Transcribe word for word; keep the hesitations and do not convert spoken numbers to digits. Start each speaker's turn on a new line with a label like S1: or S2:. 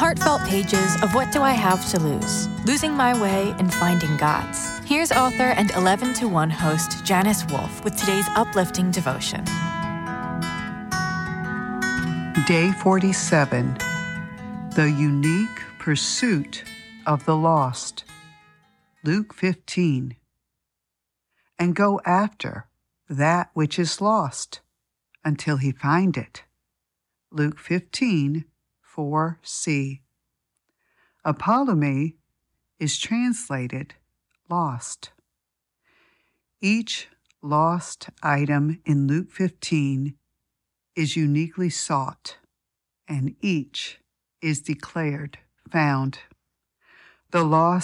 S1: heartfelt pages of What Do I Have to Lose? Losing My Way and Finding God's. Here's author and eleven to one host Janice Wolfe with today's uplifting devotion.
S2: Day forty-seven, The Unique Pursuit of the Lost. Luke fifteen. And go after that which is lost until he find it. Luke fifteen, four c. Apollume is translated lost. Each lost item in Luke fifteen is uniquely sought, and each is declared found. The lost